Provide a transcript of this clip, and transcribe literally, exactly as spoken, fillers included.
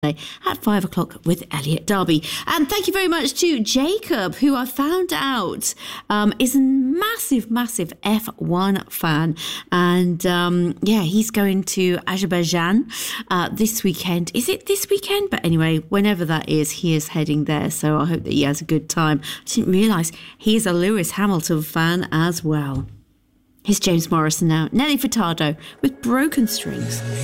at five o'clock with Elliot Derby. And thank you very much to Jacob, who I found out um, is a massive, massive F one fan. And um, yeah, he's going to Azerbaijan uh, this weekend. Is it this weekend? But anyway, whenever that is, he is heading there. So I hope that he has a good time. I didn't realise he is a Lewis Hamilton fan as well. Here's James Morrison now. Nelly Furtado with Broken Strings.